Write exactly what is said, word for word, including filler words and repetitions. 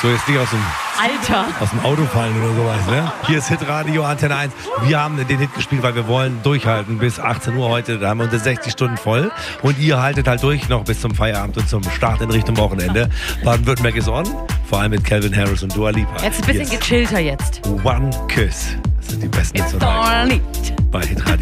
So, jetzt nicht aus dem, Alter. aus dem Auto fallen oder sowas, ne? Hier ist Hitradio Antenne eins. Wir haben den Hit gespielt, weil wir wollen durchhalten bis achtzehn Uhr heute. Da haben wir unsere sechzig Stunden voll. Und ihr haltet halt durch noch bis zum Feierabend und zum Start in Richtung Wochenende. Baden-Württemberg ist on. Vor allem mit Calvin Harris und Dua Lipa. Jetzt ein bisschen Yes. gechillter jetzt. One Kiss. Das sind die besten Hits von heute. Bei Hitradio.